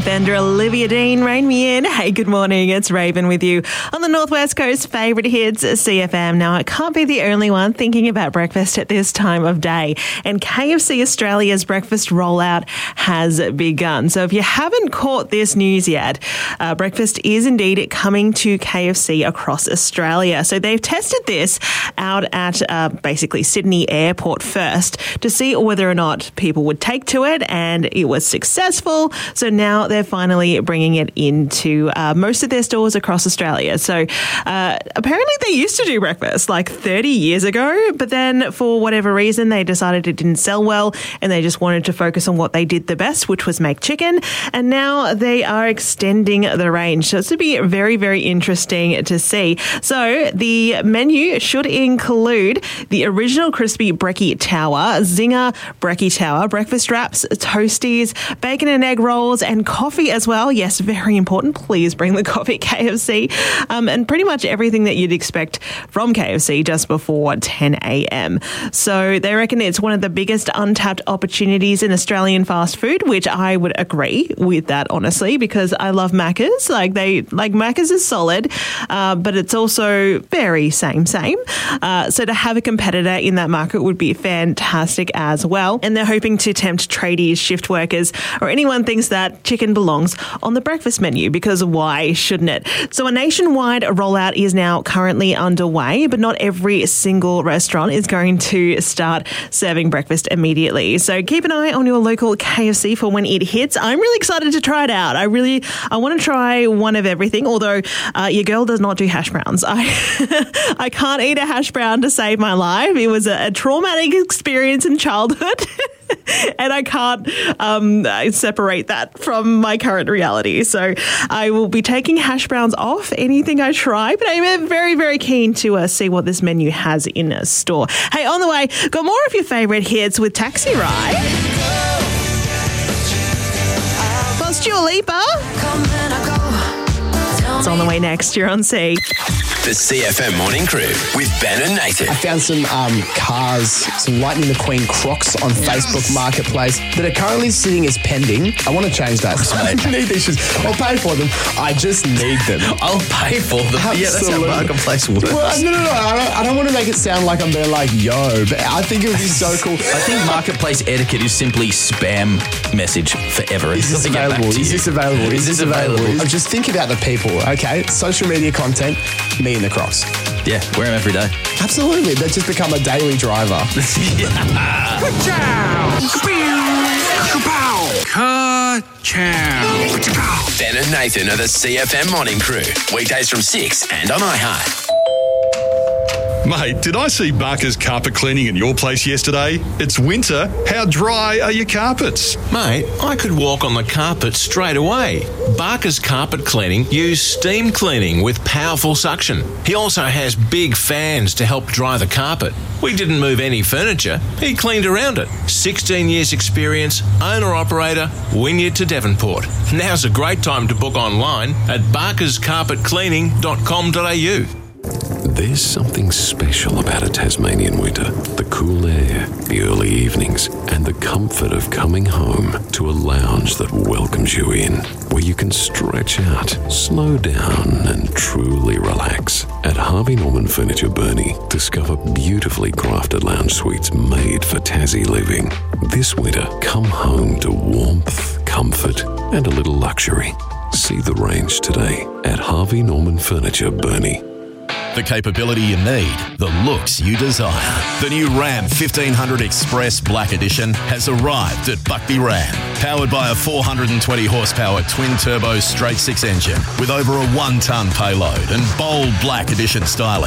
Bender, Olivia Dean, rein me in. Hey, good morning. It's Raven with you on the Northwest Coast favourite hits, CFM. Now, I can't be the only one thinking about breakfast at this time of day. And KFC Australia's breakfast rollout has begun. So if you haven't caught this news yet, breakfast is indeed coming to KFC across Australia. So they've tested this out at basically Sydney Airport first to see whether or not people would take to it, and it was successful. So now they're finally bringing it into most of their stores across Australia. So apparently they used to do breakfast like 30 years ago, but then for whatever reason they decided it didn't sell well and they just wanted to focus on what they did the best, which was make chicken. And now they are extending the range. So it's going to be very, very interesting to see. So the menu should include the original crispy brekkie tower, zinger brekkie tower, breakfast wraps, toasties, bacon and egg rolls, and coffee as well. Yes, very important. Please bring the coffee, KFC. And pretty much everything that you'd expect from KFC just before 10 a.m. So they reckon it's one of the biggest untapped opportunities in Australian fast food, which I would agree with that, honestly, because I love Macca's. Macca's is solid, but it's also very same. So to have a competitor in that market would be fantastic as well. And they're hoping to tempt tradies, shift workers, or anyone thinks that chicken belongs on the breakfast menu, because why shouldn't it? So a nationwide rollout is now currently underway, but not every single restaurant is going to start serving breakfast immediately. So keep an eye on your local KFC for when it hits. I'm really excited to try it out. I want to try one of everything, although your girl does not do hash browns. I can't eat a hash brown to save my life. It was a traumatic experience in childhood. And I can't separate that from my current reality. So I will be taking hash browns off anything I try, but I'm very, very keen to see what this menu has in a store. Hey, on the way, got more of your favourite hits with Taxi Ride. Plus Dua Lipa. It's on the way next. You're on C. The CFM Morning Crew with Ben and Nathan. I found some cars, some Lightning McQueen Crocs on Facebook Marketplace that are currently sitting as pending. I want to change that. I need these shoes. I'll pay for them. I just need them. I'll pay for them. Absolutely. Yeah, that's how Marketplace works. Well, no. I don't want to make it sound like I'm being like, yo, but I think it would be so cool. I think Marketplace etiquette is simply spam message forever. Is this available? Is this available? Is this available? Just think about the people, okay? Social media content, me and the Crocs. Yeah, wear them every day. Absolutely. They've just become a daily driver. Ben and Nathan are the CFM Morning Crew. Weekdays from 6 and on iHeart. Mate, did I see Barker's carpet cleaning at your place yesterday? It's winter. How dry are your carpets? Mate, I could walk on the carpet straight away. Barker's Carpet Cleaning use steam cleaning with powerful suction. He also has big fans to help dry the carpet. We didn't move any furniture. He cleaned around it. 16 years experience, owner-operator, Wynyard to Devonport. Now's a great time to book online at barkerscarpetcleaning.com.au. There's something special about a Tasmanian winter. The cool air, the early evenings, and the comfort of coming home to a lounge that welcomes you in, where you can stretch out, slow down, and truly relax. At Harvey Norman Furniture Burnie, discover beautifully crafted lounge suites made for Tassie living. This winter, come home to warmth, comfort, and a little luxury. See the range today at Harvey Norman Furniture Burnie. The capability you need, the looks you desire. The new Ram 1500 Express Black Edition has arrived at Buckby Ram. Powered by a 420 horsepower twin-turbo straight-six engine with over a 1-tonne payload and bold Black Edition styling.